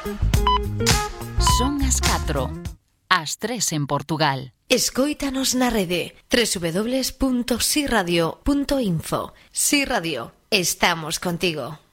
Son as 4, as 3 en Portugal. Escóitanos na rede www.siradio.info. Si Radio, estamos contigo.